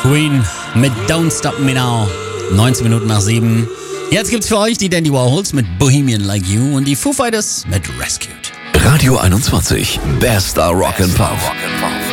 Queen mit Don't Stop Me Now. 19 Minuten nach 7. Jetzt gibt's für euch die Dandy Warhols mit Bohemian Like You und die Foo Fighters mit Rescued. Radio 21, bester Rock'n'Pop.